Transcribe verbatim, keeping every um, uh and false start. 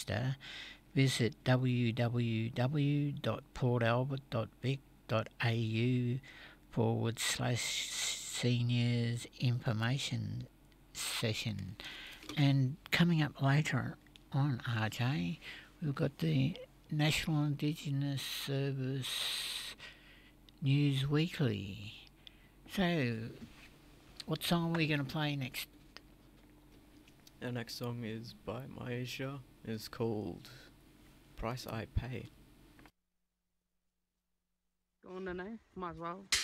register, visit w w w dot port albert dot vic dot a u forward slash seniors information session. And coming up later on, R J, we've got the National Indigenous Service News Weekly. So, what song are we going to play next? Our next song is by Maisha. It's called Price I Pay. Go on then, eh? Might as well.